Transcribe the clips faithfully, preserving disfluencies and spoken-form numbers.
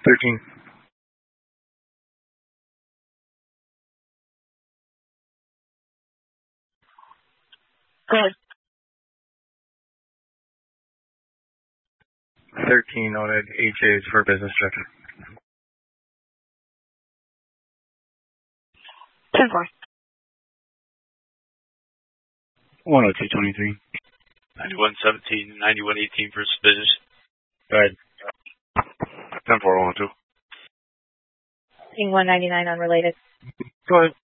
thirteen. Go ahead. thirteen noted. H is for business director. ten four. one oh two twenty-three. ninety-one seventeen, ninety-one eighteen for business. Go ahead. ten four one two. King one ninety-nine unrelated. Go ahead.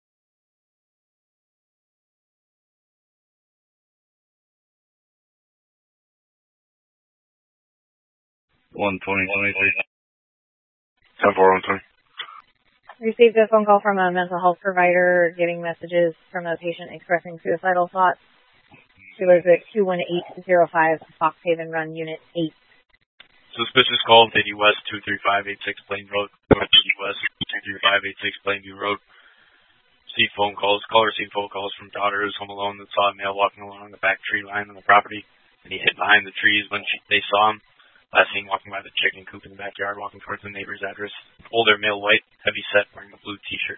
one twenty twenty-three. ten four one twenty. Received a phone call from a mental health provider giving messages from a patient expressing suicidal thoughts. She was at two one eight zero five Foxhaven Run, Unit eight. Suspicious call, City West two three five eight six Plain Road, City West two three five eight six Plainview Road. Received phone calls. Caller received phone calls from daughter who's home alone that saw a male walking along the back tree line on the property, and he hid behind the trees when she, they saw him. Last seen walking by the chicken coop in the backyard, walking towards the neighbor's address. Older male, white, heavy set, wearing a blue T-shirt.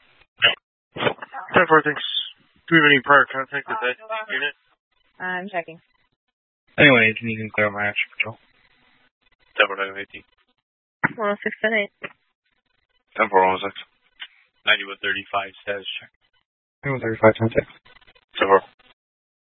ten four, thanks. Do we have any prior contact with that unit? I'm checking. Anyway, you can clear my action patrol. ten four eighteen. one oh six ten eight. ten four one six. ninety-one thirty-five status check. ninety-one thirty-five, ten six. ten four.